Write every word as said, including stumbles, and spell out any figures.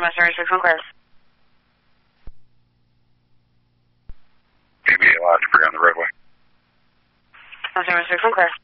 Master six one clear. B B eight Lodge, bring on the roadway. Master six one clear.